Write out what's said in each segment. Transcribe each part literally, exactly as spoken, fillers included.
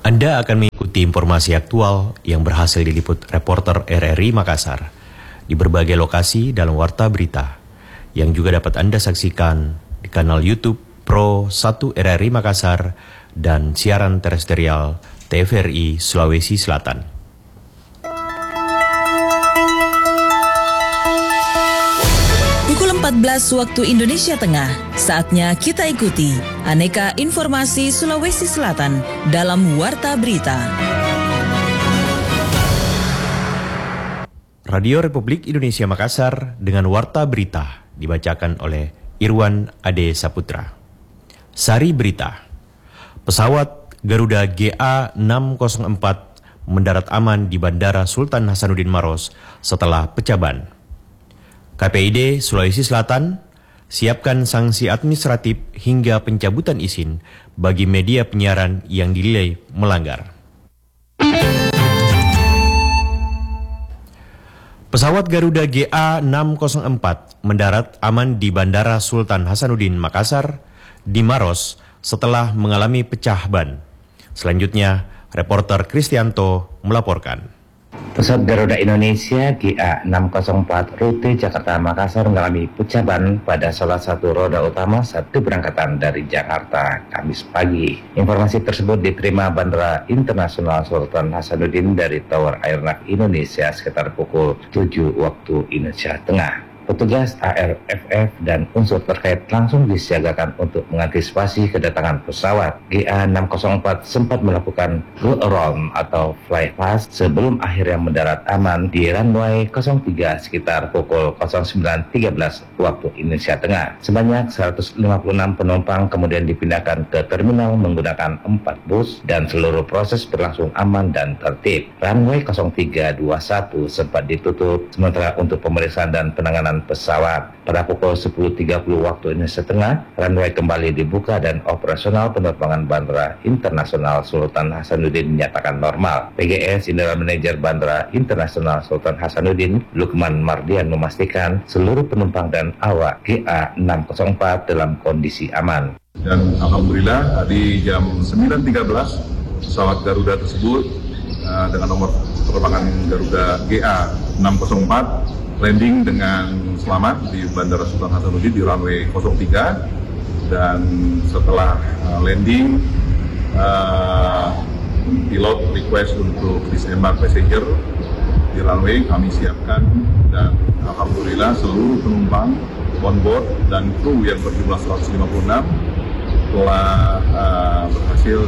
Anda akan mengikuti informasi aktual yang berhasil diliput reporter R R I Makassar di berbagai lokasi dalam Warta Berita, yang juga dapat Anda saksikan di kanal YouTube Pro satu R R I Makassar dan siaran terestrial T V R I Sulawesi Selatan. Pukul empat belas waktu Indonesia Tengah, saatnya kita ikuti aneka informasi Sulawesi Selatan dalam Warta Berita. Radio Republik Indonesia Makassar dengan Warta Berita dibacakan oleh Irwan Ade Saputra. Sari Berita. Pesawat Garuda G A enam nol empat mendarat aman di Bandara Sultan Hasanuddin Maros setelah pecah ban. K P I D Sulawesi Selatan siapkan sanksi administratif hingga pencabutan izin bagi media penyiaran yang dinilai melanggar. Pesawat Garuda G A enam nol empat mendarat aman di Bandara Sultan Hasanuddin Makassar di Maros setelah mengalami pecah ban. Selanjutnya, reporter Kristianto melaporkan. Pesawat Garuda Indonesia G A enam nol empat rute Jakarta-Makassar mengalami pecah ban pada salah satu roda utama saat keberangkatan dari Jakarta Kamis pagi. Informasi tersebut diterima Bandara Internasional Sultan Hasanuddin dari Tower Airnav Indonesia sekitar pukul tujuh waktu Indonesia Tengah. Petugas A R F F dan unsur terkait langsung disiagakan untuk mengantisipasi kedatangan pesawat. G A enam nol empat sempat melakukan roll around atau fly past sebelum akhirnya mendarat aman di runway nol tiga sekitar pukul nol sembilan tiga belas waktu Indonesia Tengah. Sebanyak seratus lima puluh enam penumpang kemudian dipindahkan ke terminal menggunakan empat bus dan seluruh proses berlangsung aman dan tertib. Runway nol tiga dua satu sempat ditutup sementara untuk pemeriksaan dan penanganan pesawat. Pada pukul sepuluh tiga puluh waktu Indonesia Tengah, runway kembali dibuka dan operasional penerbangan Bandara Internasional Sultan Hasanuddin dinyatakan normal. P G S General Manager Bandara Internasional Sultan Hasanuddin, Lukman Mardian, memastikan seluruh penumpang dan awak G A enam nol empat dalam kondisi aman. Dan alhamdulillah tadi jam sembilan tiga belas pesawat Garuda tersebut uh, dengan nomor penerbangan Garuda G A enam nol empat landing dengan selamat di Bandara Sultan Hasanuddin di runway nol tiga, dan setelah uh, landing uh, pilot request untuk disembark passenger di runway kami siapkan, dan alhamdulillah seluruh penumpang on board dan kru yang berjumlah seratus lima puluh enam telah uh, berhasil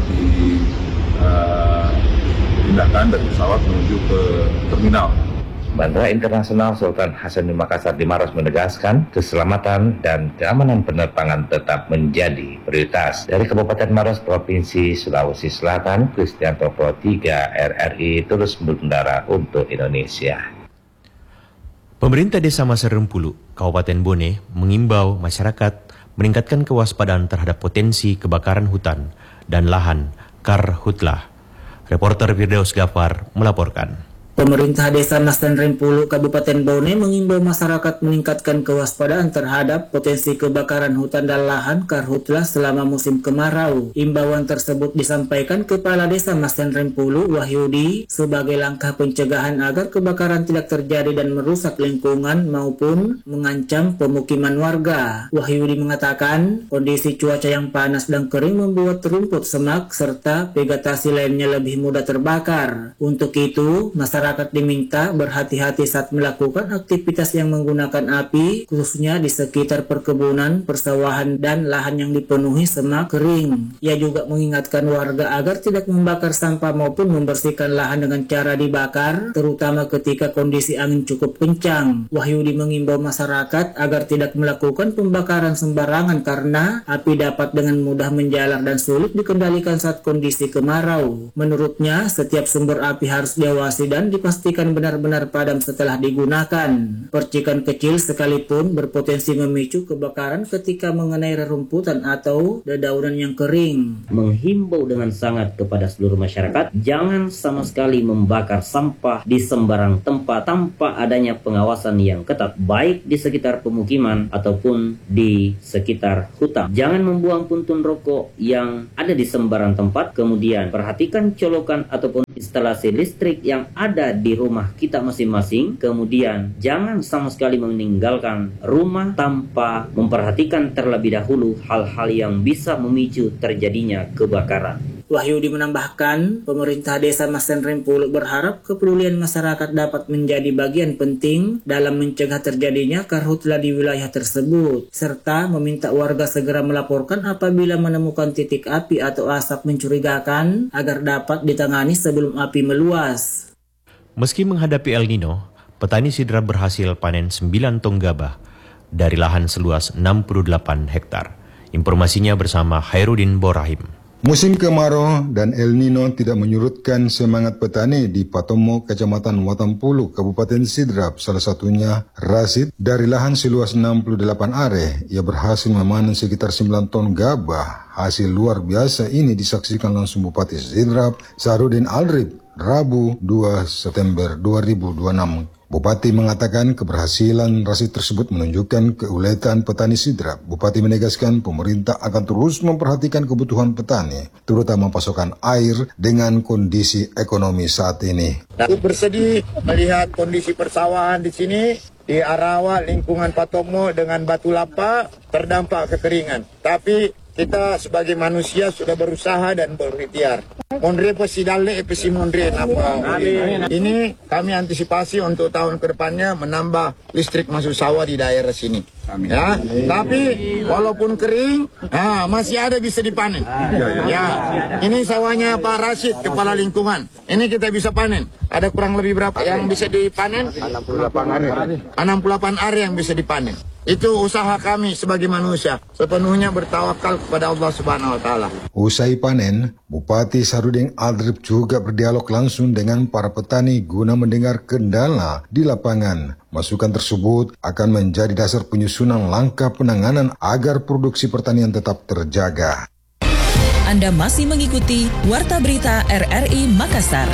dipindahkan uh, dari pesawat menuju ke terminal. Bandara Internasional Sultan Hasanuddin Makassar di Maros menegaskan keselamatan dan keamanan penerbangan tetap menjadi prioritas. Dari Kabupaten Maros, Provinsi Sulawesi Selatan, Kristianto Pro tiga R R I terus berkendara untuk Indonesia. Pemerintah Desa Masarempulu, Kabupaten Bone, mengimbau masyarakat meningkatkan kewaspadaan terhadap potensi kebakaran hutan dan lahan karhutlah. Reporter Firdaus Gafar melaporkan. Pemerintah Desa Masarempulu, Kabupaten Bone mengimbau masyarakat meningkatkan kewaspadaan terhadap potensi kebakaran hutan dan lahan karhutlah selama musim kemarau. Imbauan tersebut disampaikan Kepala Desa Masarempulu, Wahyudi, sebagai langkah pencegahan agar kebakaran tidak terjadi dan merusak lingkungan maupun mengancam pemukiman warga. Wahyudi mengatakan kondisi cuaca yang panas dan kering membuat rumput, semak, serta vegetasi lainnya lebih mudah terbakar. Untuk itu, masyarakat Masyarakat diminta berhati-hati saat melakukan aktivitas yang menggunakan api, khususnya di sekitar perkebunan, persawahan, dan lahan yang dipenuhi semak kering. Ia juga mengingatkan warga agar tidak membakar sampah maupun membersihkan lahan dengan cara dibakar, terutama ketika kondisi angin cukup kencang. Wahyudi mengimbau masyarakat agar tidak melakukan pembakaran sembarangan karena api dapat dengan mudah menjalar dan sulit dikendalikan saat kondisi kemarau. Menurutnya, setiap sumber api harus diawasi dan dan dipastikan benar-benar padam setelah digunakan. Percikan kecil sekalipun berpotensi memicu kebakaran ketika mengenai rerumputan atau dedaunan yang kering. Menghimbau dengan sangat kepada seluruh masyarakat, jangan sama sekali membakar sampah di sembarang tempat tanpa adanya pengawasan yang ketat, baik di sekitar pemukiman ataupun di sekitar hutan. Jangan membuang puntung rokok yang ada di sembarang tempat. Kemudian perhatikan colokan ataupun instalasi listrik yang ada di rumah kita masing-masing. Kemudian jangan sama sekali meninggalkan rumah tanpa memperhatikan terlebih dahulu hal-hal yang bisa memicu terjadinya kebakaran. Wahyudi menambahkan, pemerintah desa Masten Rempulu berharap kepedulian masyarakat dapat menjadi bagian penting dalam mencegah terjadinya karhutla di wilayah tersebut, serta meminta warga segera melaporkan apabila menemukan titik api atau asap mencurigakan agar dapat ditangani sebelum api meluas. Meski menghadapi El Nino, petani sidrap berhasil panen sembilan tong gabah dari lahan seluas enam puluh delapan hektar. Informasinya bersama Hairudin Borahim. Musim kemarau dan El Nino tidak menyurutkan semangat petani di Patomo, Kecamatan Watampulu, Kabupaten Sidrap. Salah satunya Rasid, dari lahan seluas enam puluh delapan are, ia berhasil memanen sekitar sembilan ton gabah. Hasil luar biasa ini disaksikan langsung Bupati Sidrap, Sahrudin Aldrib, Rabu dua September dua ribu dua puluh enam. Bupati mengatakan keberhasilan Rasid tersebut menunjukkan keuletan petani Sidrap. Bupati menegaskan pemerintah akan terus memperhatikan kebutuhan petani, terutama pasokan air dengan kondisi ekonomi saat ini. Aku bersedih melihat kondisi persawahan di sini, di Arawa, lingkungan Patomo dengan Batu Lapa terdampak kekeringan. Tapi kita sebagai manusia sudah berusaha dan berikhtiar. Mondre pesidale epesi mondre napa. Ini kami antisipasi untuk tahun kedepannya menambah listrik masuk sawah di daerah sini. Ya, tapi walaupun kering, nah, masih ada bisa dipanen. Ya, ini sawahnya Pak Rashid, kepala lingkungan. Ini kita bisa panen. Ada kurang lebih berapa yang bisa dipanen? enam puluh delapan are. enam puluh delapan are yang bisa dipanen. Itu usaha kami sebagai manusia, sepenuhnya bertawakal kepada Allah Subhanahu wa taala. Usai panen, Bupati Sahrudin Aldrib juga berdialog langsung dengan para petani guna mendengar kendala di lapangan. Masukan tersebut akan menjadi dasar penyusunan langkah penanganan agar produksi pertanian tetap terjaga. Anda masih mengikuti Warta Berita R R I Makassar.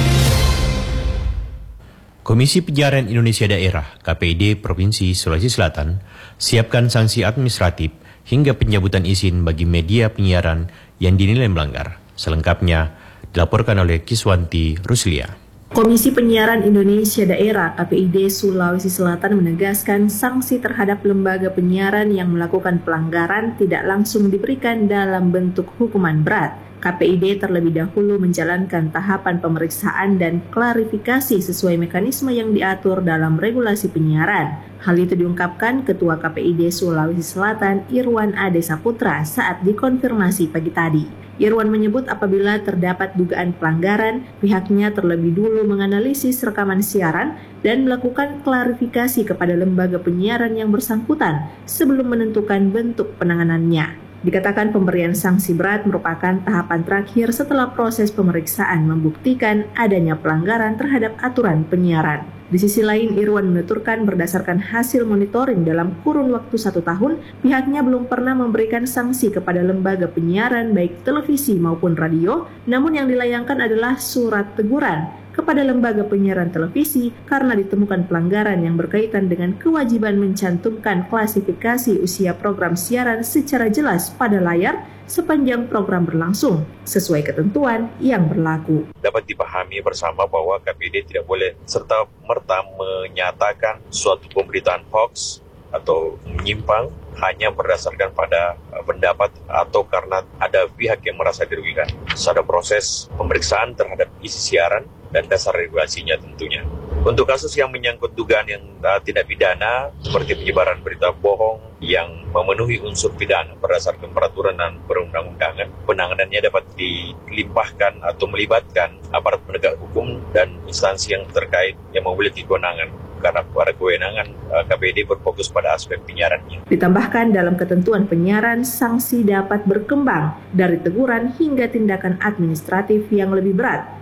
Komisi Penyiaran Indonesia Daerah K P I D Provinsi Sulawesi Selatan siapkan sanksi administratif hingga pencabutan izin bagi media penyiaran yang dinilai melanggar. Selengkapnya dilaporkan oleh Kiswanti Ruslia. Komisi Penyiaran Indonesia Daerah K P I D Sulawesi Selatan menegaskan sanksi terhadap lembaga penyiaran yang melakukan pelanggaran tidak langsung diberikan dalam bentuk hukuman berat. K P I D terlebih dahulu menjalankan tahapan pemeriksaan dan klarifikasi sesuai mekanisme yang diatur dalam regulasi penyiaran. Hal itu diungkapkan Ketua K P I D Sulawesi Selatan Irwan Ade Saputra saat dikonfirmasi pagi tadi. Irwan menyebut apabila terdapat dugaan pelanggaran, pihaknya terlebih dulu menganalisis rekaman siaran dan melakukan klarifikasi kepada lembaga penyiaran yang bersangkutan sebelum menentukan bentuk penanganannya. Dikatakan pemberian sanksi berat merupakan tahapan terakhir setelah proses pemeriksaan membuktikan adanya pelanggaran terhadap aturan penyiaran. Di sisi lain, Irwan menuturkan berdasarkan hasil monitoring dalam kurun waktu satu tahun, pihaknya belum pernah memberikan sanksi kepada lembaga penyiaran baik televisi maupun radio, namun yang dilayangkan adalah surat teguran kepada lembaga penyiaran televisi karena ditemukan pelanggaran yang berkaitan dengan kewajiban mencantumkan klasifikasi usia program siaran secara jelas pada layar sepanjang program berlangsung, sesuai ketentuan yang berlaku. Dapat dipahami bersama bahwa K P I D tidak boleh serta-merta menyatakan suatu pemberitaan hoax atau menyimpang hanya berdasarkan pada pendapat atau karena ada pihak yang merasa dirugikan. Ada proses pemeriksaan terhadap isi siaran dan dasar regulasinya tentunya. Untuk kasus yang menyangkut dugaan yang uh, tidak pidana seperti penyebaran berita bohong yang memenuhi unsur pidana berdasarkan peraturan dan perundang-undangan, penanganannya dapat dilimpahkan atau melibatkan aparat penegak hukum dan instansi yang terkait yang memiliki kewenangan. Karena pada kewenangan K P I D berfokus pada aspek penyiarannya. Ditambahkan dalam ketentuan penyiaran, sanksi dapat berkembang dari teguran hingga tindakan administratif yang lebih berat.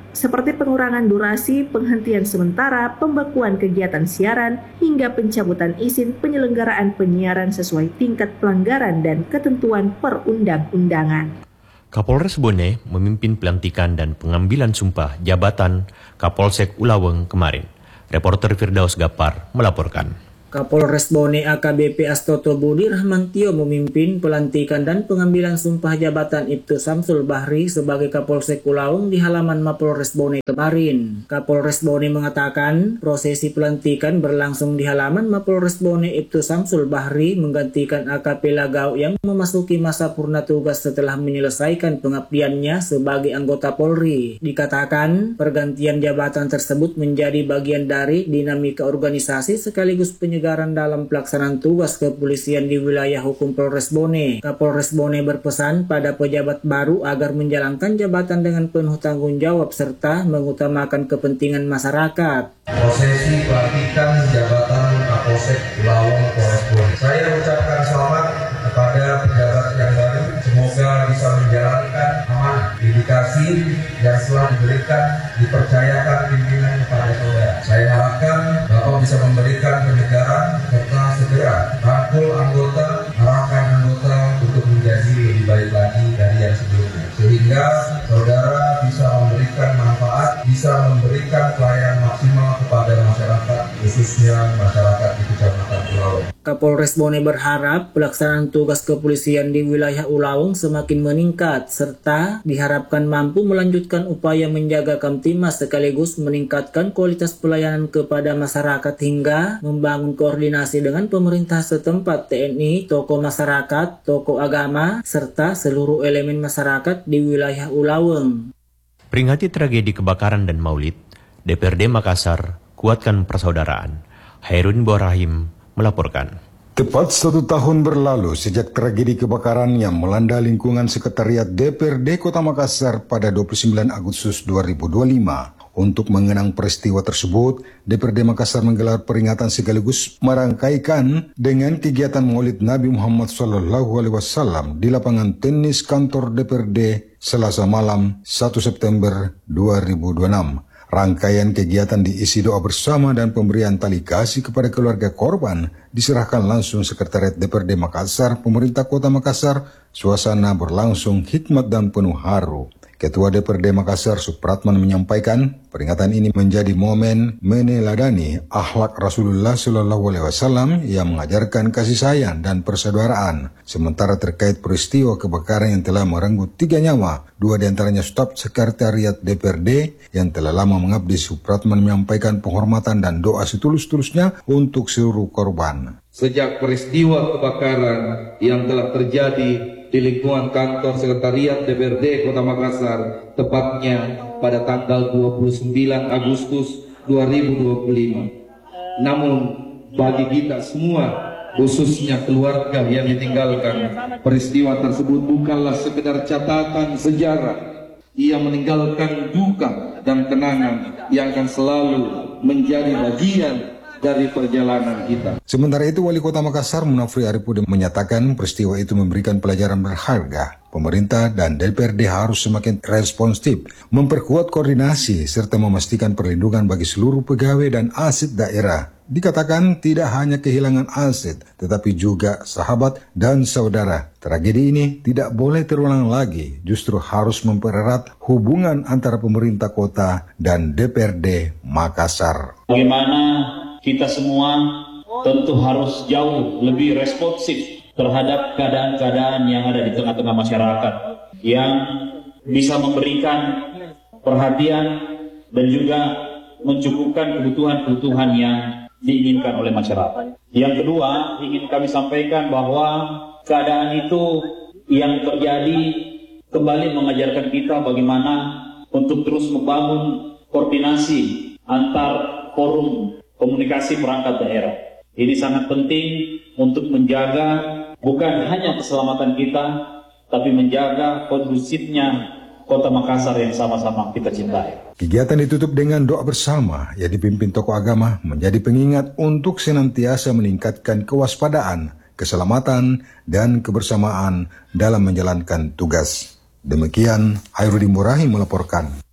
seperti pengurangan durasi, penghentian sementara, pembekuan kegiatan siaran, hingga pencabutan izin penyelenggaraan penyiaran sesuai tingkat pelanggaran dan ketentuan perundang-undangan. Kapolres Bone memimpin pelantikan dan pengambilan sumpah jabatan Kapolsek Ulaweng kemarin. Reporter Firdaus Gapar melaporkan. Kapolres Bone A K B P Astoto Budi Rahmantio memimpin pelantikan dan pengambilan sumpah jabatan Ibtu Samsul Bahri sebagai Kapolsek Ulaweng di halaman Mapolres Bone kemarin. Kapolres Bone mengatakan prosesi pelantikan berlangsung di halaman Mapolres Bone. Ibtu Samsul Bahri menggantikan A K P Lagau yang memasuki masa purna tugas setelah menyelesaikan pengabdiannya sebagai anggota Polri. Dikatakan pergantian jabatan tersebut menjadi bagian dari dinamika organisasi sekaligus penyegaran dalam pelaksanaan tugas kepolisian di wilayah hukum Polres Bone. Kapolres Bone berpesan pada pejabat baru agar menjalankan jabatan dengan penuh tanggung jawab serta mengutamakan kepentingan masyarakat. Prosesi pelantikan jabatan Kapolsek Ulaweng Polres Bone. Saya ucapkan selamat kepada pejabat yang baru. Semoga bisa menjalankan amanah dedikasi yang telah diberikan, dipercayakan pimpinan kepada saudara. Saya harapkan Bapak bisa memberikan penyegaran serta segera rangkul anggota, arahkan anggota untuk menjadi lebih baik lagi dari yang sebelumnya. Sehingga saudara bisa memberikan manfaat, bisa memberikan pelayanan maksimal kepada masyarakat, khususnya masyarakat di Kecamatan Ulaweng. Kapolres Bone berharap pelaksanaan tugas kepolisian di wilayah Ulaweng semakin meningkat serta diharapkan mampu melanjutkan upaya menjaga Kamtimas sekaligus meningkatkan kualitas pelayanan kepada masyarakat hingga membangun koordinasi dengan pemerintah setempat, T N I, tokoh masyarakat, tokoh agama, serta seluruh elemen masyarakat di wilayah Ulaweng. Peringati tragedi kebakaran dan Maulid, D P R D Makassar kuatkan persaudaraan. Hairun Borahim melaporkan. Tepat satu tahun berlalu sejak tragedi kebakaran yang melanda lingkungan Sekretariat D P R D Kota Makassar pada dua puluh sembilan Agustus dua ribu dua puluh lima. Untuk mengenang peristiwa tersebut, D P R D Makassar menggelar peringatan sekaligus merangkaikan dengan kegiatan Maulid Nabi Muhammad shallallahu alaihi wasallam di lapangan tenis kantor D P R D Selasa malam satu September dua ribu dua puluh enam. Rangkaian kegiatan diisi doa bersama dan pemberian tali kasih kepada keluarga korban diserahkan langsung Sekretariat D P R D Makassar, Pemerintah Kota Makassar. Suasana berlangsung hikmat dan penuh haru. Ketua D P R D Makassar Supratman menyampaikan peringatan ini menjadi momen meneladani akhlak Rasulullah Shallallahu Alaihi Wasallam yang mengajarkan kasih sayang dan persaudaraan. Sementara terkait peristiwa kebakaran yang telah merenggut tiga nyawa, dua diantaranya staf Sekretariat D P R D yang telah lama mengabdi, Supratman menyampaikan penghormatan dan doa setulus-tulusnya untuk seluruh korban. Sejak peristiwa kebakaran yang telah terjadi di lingkungan kantor Sekretariat D P R D Kota Makassar, tepatnya pada tanggal dua puluh sembilan Agustus dua ribu dua puluh lima. Namun bagi kita semua, khususnya keluarga yang ditinggalkan, peristiwa tersebut bukanlah sekedar catatan sejarah. Ia meninggalkan duka dan kenangan yang akan selalu menjadi bagian dari perjalanan kita. Sementara itu, Wali Kota Makassar Munafri Arifudin menyatakan peristiwa itu memberikan pelajaran berharga. Pemerintah dan D P R D harus semakin responsif, memperkuat koordinasi, serta memastikan perlindungan bagi seluruh pegawai dan aset daerah. Dikatakan tidak hanya kehilangan aset, tetapi juga sahabat dan saudara. Tragedi ini tidak boleh terulang lagi, justru harus mempererat hubungan antara pemerintah kota dan D P R D Makassar. Bagaimana kita semua tentu harus jauh lebih responsif terhadap keadaan-keadaan yang ada di tengah-tengah masyarakat, yang bisa memberikan perhatian dan juga mencukupkan kebutuhan-kebutuhan yang diinginkan oleh masyarakat. Yang kedua, ingin kami sampaikan bahwa keadaan itu yang terjadi kembali mengajarkan kita bagaimana untuk terus membangun koordinasi antar forum komunikasi perangkat daerah. Ini sangat penting untuk menjaga bukan hanya keselamatan kita, tapi menjaga kondusifnya Kota Makassar yang sama-sama kita cintai. Kegiatan ditutup dengan doa bersama yang dipimpin tokoh agama menjadi pengingat untuk senantiasa meningkatkan kewaspadaan, keselamatan, dan kebersamaan dalam menjalankan tugas. Demikian, Hairudin Murahim melaporkan.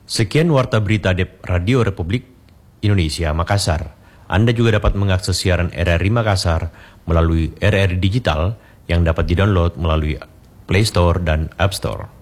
Sekian Warta Berita Dep Radio Republik Indonesia Makassar. Anda juga dapat mengakses siaran R R I Makassar melalui R R I Digital yang dapat didownload melalui Play Store dan App Store.